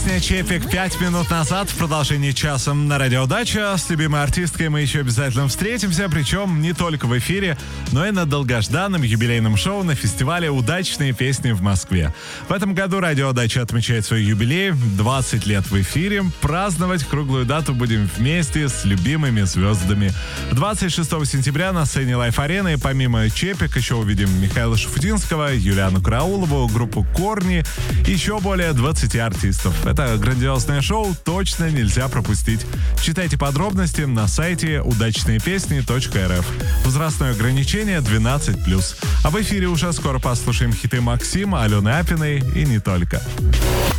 Песня «Чепик» 5 минут назад в продолжении часа на Радио Дача. С любимой артисткой мы еще обязательно встретимся, причем не только в эфире, но и на долгожданном юбилейном шоу на фестивале «Удачные песни» в Москве. В этом году Радио Дача отмечает свой юбилей, 20 лет в эфире. Праздновать круглую дату будем вместе с любимыми звездами. 26 сентября на сцене Лайф-арены помимо «Чепик» еще увидим Михаила Шафутинского, Юлиану Караулову, группу «Корни», еще более 20 артистов. Это грандиозное шоу точно нельзя пропустить. Читайте подробности на сайте удачныепесни.рф. Возрастное ограничение 12+. А в эфире уже скоро послушаем хиты Максима, Алены Апиной и не только.